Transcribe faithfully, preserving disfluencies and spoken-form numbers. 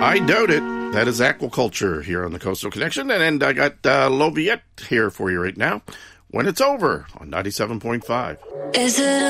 I doubt it. That is aquaculture here on the Coastal Connection. And, and I got uh, Loviette here for you right now. When It's Over on ninety-seven point five. Is it